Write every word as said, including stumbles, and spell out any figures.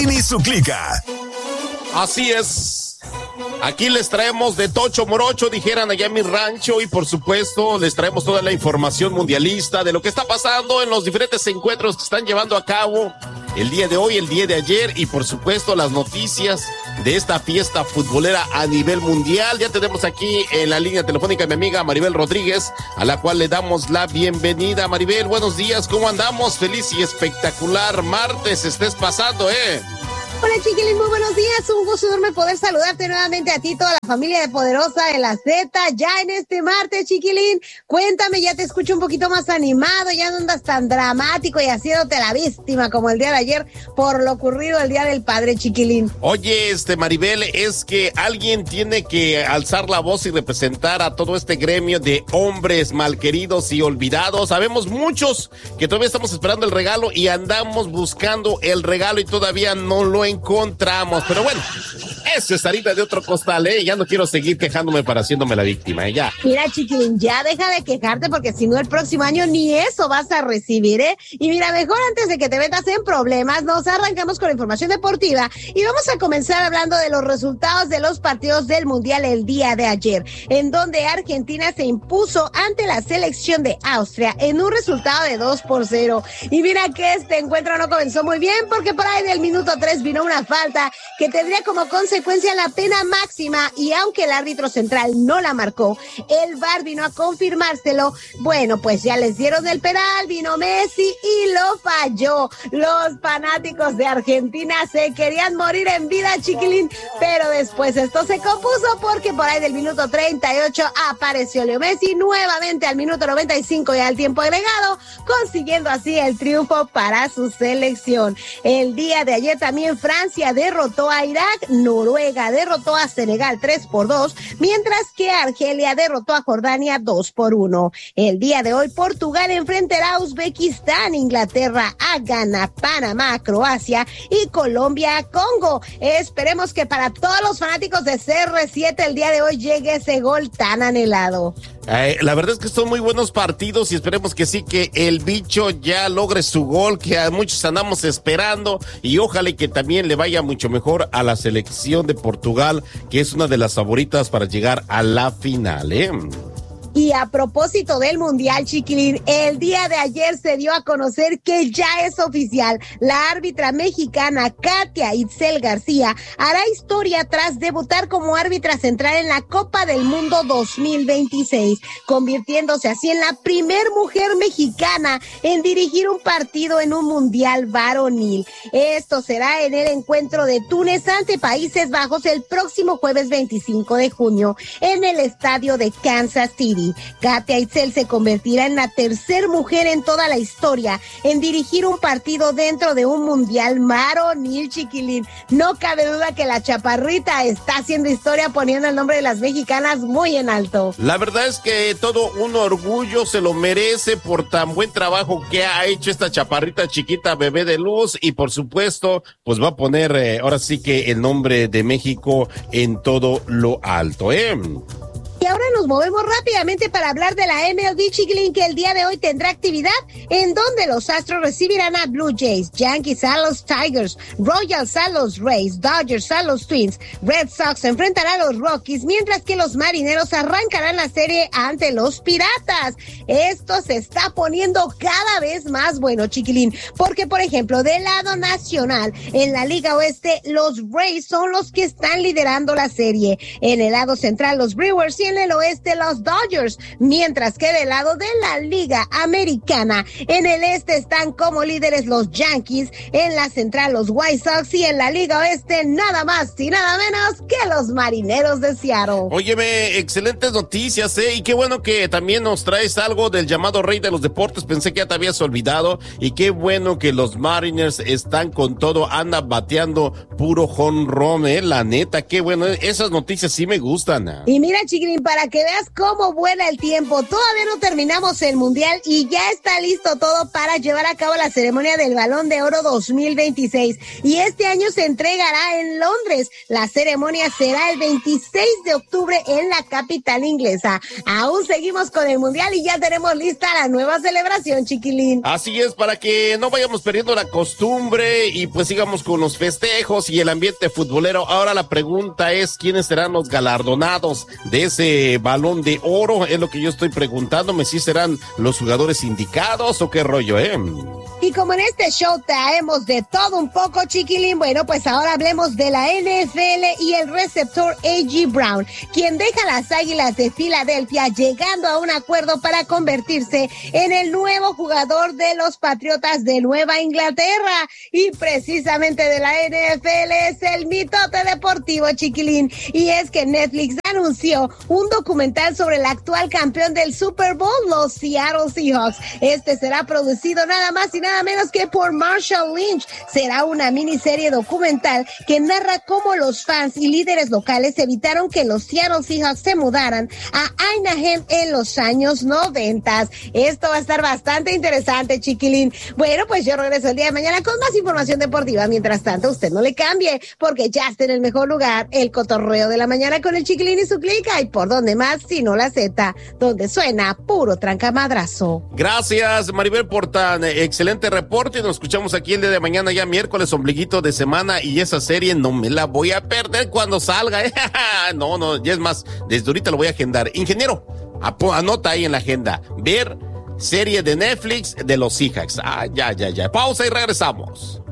y su clica. Así es. Aquí les traemos de tocho morocho, dijeran allá en mi rancho, y por supuesto les traemos toda la información mundialista de lo que está pasando en los diferentes encuentros que están llevando a cabo el día de hoy, el día de ayer, y por supuesto las noticias de esta fiesta futbolera a nivel mundial. Ya tenemos aquí en la línea telefónica a mi amiga Maribel Rodríguez, a la cual le damos la bienvenida. Maribel, buenos días, ¿cómo andamos? Feliz y espectacular martes estés pasando, ¿eh? Hola, Chiquilín, muy buenos días, un gusto enorme poder saludarte nuevamente a ti, toda la familia de Poderosa de la Z, ya en este martes, Chiquilín. Cuéntame, ya te escucho un poquito más animado, ya no andas tan dramático y haciéndote la víctima como el día de ayer por lo ocurrido el Día del Padre, Chiquilín. Oye, este Maribel, es que alguien tiene que alzar la voz y representar a todo este gremio de hombres malqueridos y olvidados. Sabemos muchos que todavía estamos esperando el regalo y andamos buscando el regalo y todavía no lo encontramos, pero bueno, eso es harina de otro costal, ¿eh? Ya no quiero seguir quejándome para haciéndome la víctima, ¿eh? Ya. Mira, Chiquilín, ya deja de quejarte porque si no el próximo año ni eso vas a recibir, ¿eh? Y mira, mejor antes de que te metas en problemas, nos arrancamos con la información deportiva y vamos a comenzar hablando de los resultados de los partidos del Mundial el día de ayer, en donde Argentina se impuso ante la selección de Austria en un resultado de dos por cero. Y mira que este encuentro no comenzó muy bien porque por ahí del minuto tres vino una falta que tendría como consecuencia la pena máxima, y aunque el árbitro central no la marcó, el V A R vino a confirmárselo. Bueno, pues ya les dieron el penal, vino Messi y lo falló. Los fanáticos de Argentina se querían morir en vida, Chiquilín, pero después esto se compuso porque por ahí del minuto treinta y ocho apareció Leo Messi nuevamente al minuto noventa y cinco y al tiempo agregado, consiguiendo así el triunfo para su selección. El día de ayer también Francia derrotó a Irak, Noruega derrotó a Senegal tres por dos, mientras que Argelia derrotó a Jordania dos por uno. El día de hoy Portugal enfrentará a Uzbekistán, Inglaterra a Ghana, Panamá a Croacia y Colombia a Congo. Esperemos que para todos los fanáticos de C R siete el día de hoy llegue ese gol tan anhelado. Eh, la verdad es que son muy buenos partidos y esperemos que sí, que el bicho ya logre su gol, que a muchos andamos esperando, y ojalá y que también le vaya mucho mejor a la selección de Portugal, que es una de las favoritas para llegar a la final, ¿eh? Y a propósito del Mundial, Chiquilín, el día de ayer se dio a conocer que ya es oficial. La árbitra mexicana Katia Itzel García hará historia tras debutar como árbitra central en la Copa del Mundo dos mil veintiséis, convirtiéndose así en la primer mujer mexicana en dirigir un partido en un Mundial varonil. Esto será en el encuentro de Túnez ante Países Bajos el próximo jueves veinticinco de junio en el estadio de Kansas City. Katia Itzel se convertirá en la tercer mujer en toda la historia en dirigir un partido dentro de un mundial varonil, Chiquilín. No cabe duda que la chaparrita está haciendo historia poniendo el nombre de las mexicanas muy en alto. La verdad es que todo un orgullo, se lo merece por tan buen trabajo que ha hecho esta chaparrita chiquita, bebé de luz, y por supuesto pues va a poner eh, ahora sí que el nombre de México en todo lo alto, ¿eh? Y ahora nos movemos rápidamente para hablar de la M L B, Chiquilín, que el día de hoy tendrá actividad en donde los Astros recibirán a Blue Jays, Yankees a los Tigers, Royals a los Rays, Dodgers a los Twins, Red Sox enfrentará a los Rockies, mientras que los Marineros arrancarán la serie ante los Piratas. Esto se está poniendo cada vez más bueno, Chiquilín, porque por ejemplo, del lado nacional, en la Liga Oeste, los Rays son los que están liderando la serie. En el lado central, los Brewers, y en el oeste los Dodgers, mientras que del lado de la Liga Americana, en el este están como líderes los Yankees, en la central los White Sox y en la Liga Oeste nada más y nada menos que los Marineros de Seattle. Óyeme, excelentes noticias, ¿eh? Y qué bueno que también nos traes algo del llamado rey de los deportes, pensé que ya te habías olvidado, y qué bueno que los Mariners están con todo, andan bateando puro jonrón, ¿eh? La neta, qué bueno, esas noticias sí me gustan. ¿eh? Y mira, Chiquilín, para que que veas cómo vuela el tiempo. Todavía no terminamos el Mundial y ya está listo todo para llevar a cabo la ceremonia del Balón de Oro dos mil veintiséis. Y este año se entregará en Londres. La ceremonia será el veintiséis de octubre en la capital inglesa. Aún seguimos con el Mundial y ya tenemos lista la nueva celebración, chiquilín. Así es, para que no vayamos perdiendo la costumbre y pues sigamos con los festejos y el ambiente futbolero. Ahora la pregunta es, ¿quiénes serán los galardonados de ese Balón de Oro? Es lo que yo estoy preguntándome, si serán los jugadores indicados o qué rollo, ¿eh? Y como en este show traemos de todo un poco, chiquilín, bueno, pues ahora hablemos de la N F L y el receptor A J Brown, quien deja las Águilas de Filadelfia llegando a un acuerdo para convertirse en el nuevo jugador de los Patriotas de Nueva Inglaterra. Y precisamente de la N F L es el mitote deportivo, chiquilín. Y es que Netflix anunció un documental sobre el actual campeón del Super Bowl, los Seattle Seahawks. Este será producido nada más y nada Nada menos que por Marshall Lynch. Será una miniserie documental que narra cómo los fans y líderes locales evitaron que los Seattle Seahawks se mudaran a Anaheim en los años noventas. Esto va a estar bastante interesante, chiquilín. Bueno, pues yo regreso el día de mañana con más información deportiva. Mientras tanto, usted no le cambie, porque ya está en el mejor lugar, el cotorreo de la mañana con el chiquilín y su clica. Y por donde más, sino la Z, donde suena puro trancamadrazo. Gracias, Maribel, por tan excelente reporte. Nos escuchamos aquí el día de mañana, ya miércoles, ombliguito de semana, y esa serie no me la voy a perder cuando salga, ¿eh? No, no, ya es más, desde ahorita lo voy a agendar. Ingeniero, anota ahí en la agenda, ver serie de Netflix de los Seahawks. Ah, ya, ya, ya. Pausa y regresamos.